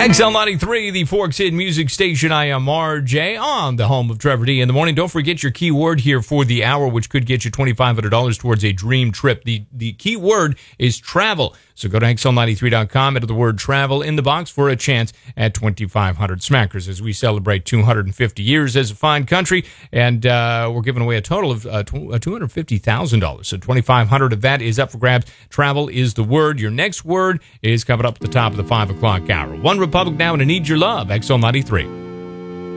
XL93, the Forks Hid Music Station. I am RJ on the home of Trevor D in the morning. Don't forget your keyword here for the hour, which could get you $2,500 towards a dream trip. The key word is travel. So go to XL93.com, enter the word travel in the box for a chance at 2,500 smackers as we celebrate 250 years as a fine country. And we're giving away a total of $250,000. So 2,500 of that is up for grabs. Travel is the word. Your next word is coming up at the top of the 5 o'clock hour. One Republic now, and I need your love. XL93.